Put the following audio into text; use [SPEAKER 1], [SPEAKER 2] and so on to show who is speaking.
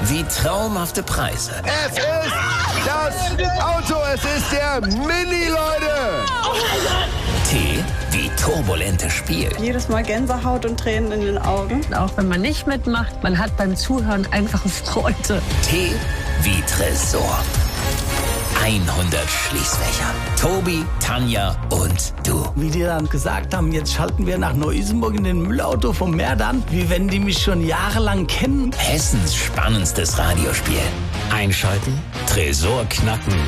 [SPEAKER 1] wie traumhafte Preise.
[SPEAKER 2] Es ist das Auto, es ist der Mini, Leute.
[SPEAKER 1] T wie turbulentes Spiel.
[SPEAKER 3] Jedes Mal Gänsehaut und Tränen in den Augen.
[SPEAKER 4] Auch wenn man nicht mitmacht, man hat beim Zuhören einfache Freude.
[SPEAKER 1] T wie Tresor. 100 Schließfächer. Tobi, Tanja und du.
[SPEAKER 5] Wie die dann gesagt haben, jetzt schalten wir nach Neu-Isenburg in den Müllauto vom Merdan, wie wenn die mich schon jahrelang kennen.
[SPEAKER 1] Hessens spannendstes Radiospiel. Einschalten, Tresor knacken.